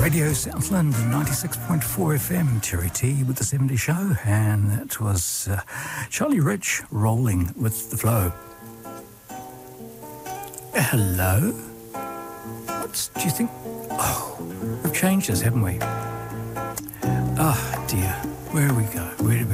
Radio Southland 96.4 FM, Terry T with the 70 Show, and that was Charlie Rich, Rolling with the Flow. Hello? Do you think? Oh, we've changed this, haven't we? Oh dear, where do we go? Where do we